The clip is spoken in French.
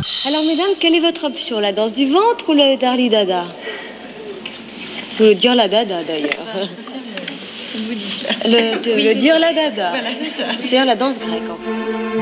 Alors, mesdames, quelle est votre option? La danse du ventre ou le Darli Dada? Le dire la dada, d'ailleurs. Le dire la dada. Voilà, c'est ça. C'est la danse grecque, en fait.